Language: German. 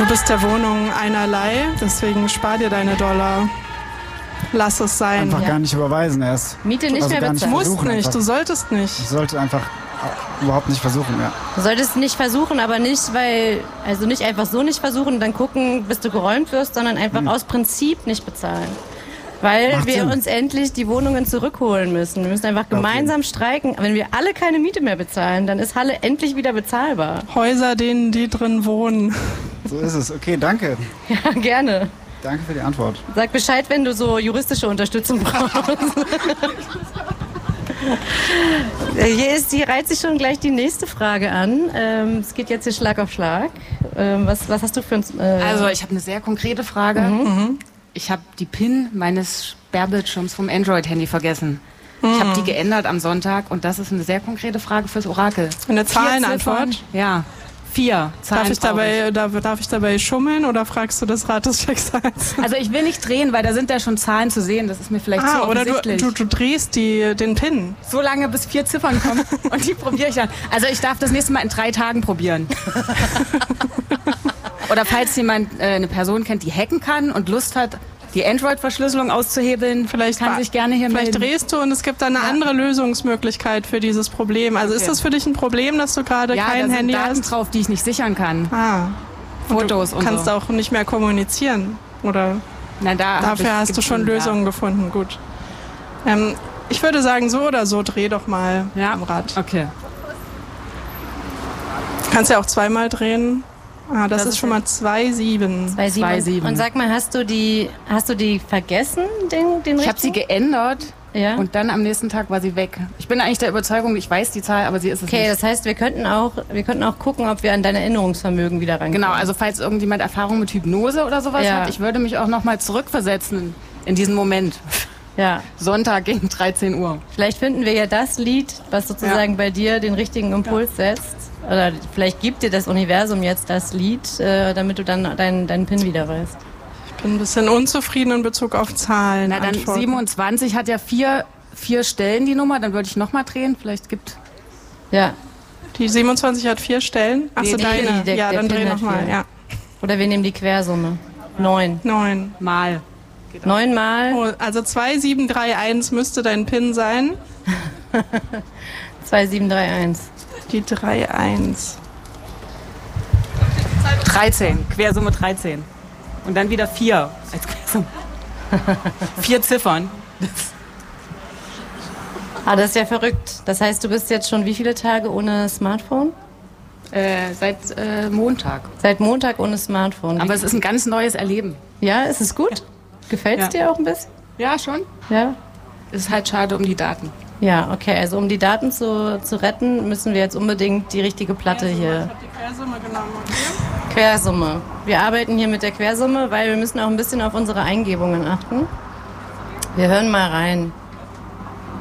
Du bist der Wohnung einerlei, deswegen spar dir deine Dollar. Lass es sein. Einfach gar nicht überweisen erst. Miete nicht mehr bezahlen. Du musst nicht, du solltest nicht. Ich sollte einfach überhaupt nicht versuchen, ja. Du solltest nicht versuchen, aber nicht, also nicht einfach so nicht versuchen und dann gucken, bis du geräumt wirst, sondern einfach aus Prinzip nicht bezahlen. Weil Macht wir Sinn. uns endlich die Wohnungen zurückholen müssen. Wir müssen einfach gemeinsam streiken. Wenn wir alle keine Miete mehr bezahlen, dann ist Halle endlich wieder bezahlbar. Häuser, denen die drin wohnen. So ist es. Okay, danke. Ja, gerne. Danke für die Antwort. Sag Bescheid, wenn du so juristische Unterstützung brauchst. Hier reiht sich schon gleich die nächste Frage an. Es geht jetzt hier Schlag auf Schlag. Was hast du für uns? Also ich habe eine sehr konkrete Frage. Ich habe die PIN meines Sperrbildschirms vom Android-Handy vergessen. Ich habe die geändert am Sonntag und das ist eine sehr konkrete Frage fürs Orakel. Eine Zahlenantwort? Ja, 4 Zahlen. Darf ich dabei schummeln oder fragst du das Rad des Schicksals? Also ich will nicht drehen, weil da sind ja schon Zahlen zu sehen. Das ist mir vielleicht zu oder offensichtlich. du drehst den Pin. So lange, bis 4 Ziffern kommen und die probiere ich dann. Also ich darf das nächste Mal in 3 Tagen probieren. Oder falls jemand eine Person kennt, die hacken kann und Lust hat, die Android-Verschlüsselung auszuhebeln, kann sich gerne hier melden. Vielleicht drehst du und es gibt dann eine andere Lösungsmöglichkeit für dieses Problem. Also ist das für dich ein Problem, dass du gerade kein da Handy sind Daten hast? drauf, die ich nicht sichern kann. Fotos und du kannst auch nicht mehr kommunizieren, oder? Na, dafür hast du schon Lösungen gefunden. Gut. Ich würde sagen, so oder so, dreh doch mal am Rad. Okay. Du kannst ja auch zweimal drehen. Das ist schon mal 2,7. 2,7. Und sag mal, hast du die vergessen, den Ich habe sie geändert ja? und dann am nächsten Tag war sie weg. Ich bin eigentlich der Überzeugung, ich weiß die Zahl, aber sie ist es nicht. Okay, das heißt, wir könnten auch gucken, ob wir an dein Erinnerungsvermögen wieder rankommen. Genau, also falls irgendjemand Erfahrung mit Hypnose oder sowas hat, ich würde mich auch nochmal zurückversetzen in diesen Moment. Ja. Sonntag gegen 13 Uhr. Vielleicht finden wir ja das Lied, was sozusagen bei dir den richtigen Impuls setzt. Oder vielleicht gibt dir das Universum jetzt das Lied, damit du dann deinen PIN wieder weißt. Ich bin ein bisschen unzufrieden in Bezug auf Zahlen. Na dann 27 hat ja vier Stellen die Nummer, dann würde ich nochmal drehen. Vielleicht gibt... Ja. Die 27 hat 4 Stellen? Achso, deine. Ja, dann dreh nochmal. Ja. Oder wir nehmen die Quersumme. 9. 9 Mal. 9 Mal. Oh, also 2731 müsste dein PIN sein. 2731. Die 3,1. 13, Quersumme 13. Und dann wieder 4 als Quersumme. 4 Ziffern. Das ist ja verrückt. Das heißt, du bist jetzt schon wie viele Tage ohne Smartphone? Seit Montag. Seit Montag ohne Smartphone. Aber es ist ein ganz neues Erleben. Ja, ist es gut? Gefällt es dir auch ein bisschen? Ja, schon. Ja. Es ist halt schade um die Daten. Ja, okay. Also um die Daten zu retten, müssen wir jetzt unbedingt die richtige Platte hier... Ich habe die Quersumme genommen. Okay? Quersumme. Wir arbeiten hier mit der Quersumme, weil wir müssen auch ein bisschen auf unsere Eingebungen achten. Wir hören mal rein.